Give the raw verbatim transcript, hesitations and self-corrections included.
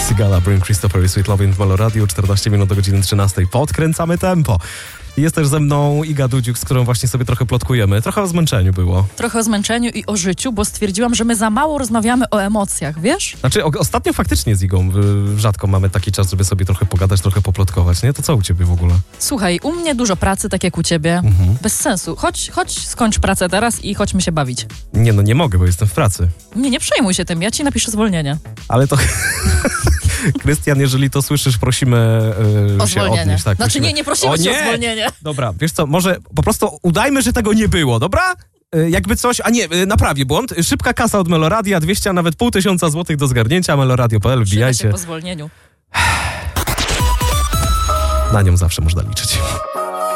Sigala, Bring Christopher i Sweet Lovin' w Melo Radio, czternaście minut do godziny trzynastej. Podkręcamy tempo. Jest też ze mną Iga Dudziuk, z którą właśnie sobie trochę plotkujemy. Trochę o zmęczeniu było. Trochę o zmęczeniu i o życiu, bo stwierdziłam, że my za mało rozmawiamy o emocjach, wiesz? Znaczy, o, ostatnio faktycznie z Igą y, rzadko mamy taki czas, żeby sobie trochę pogadać, trochę poplotkować, nie? To co u ciebie w ogóle? Słuchaj, u mnie dużo pracy, tak jak u ciebie. Mhm. Bez sensu. Chodź, chodź, skończ pracę teraz i chodźmy się bawić. Nie, no nie mogę, bo jestem w pracy. Nie, nie przejmuj się tym, ja ci napiszę zwolnienie. Ale to... Krystian, jeżeli to słyszysz, prosimy yy, O się zwolnienie. odnieść. Tak, znaczy prosimy. nie, nie prosimy o, cię nie! o zwolnienie. Dobra, wiesz co, może po prostu udajmy, że tego nie było, dobra? Yy, jakby coś, a nie, yy, naprawię błąd. Szybka kasa od Meloradia, dwieście, a nawet pół tysiąca złotych do zgarnięcia, meloradio kropka p l, wbijajcie. Się po zwolnieniu. Na nią zawsze można liczyć.